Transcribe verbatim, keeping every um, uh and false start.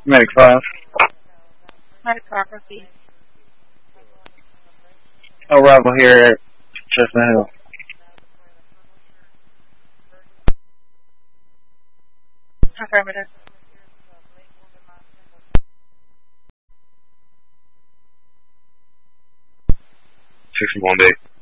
Medic five. Medic five, repeat. Arrival here at Chestnut Hill. Affirmative. sixty-one B.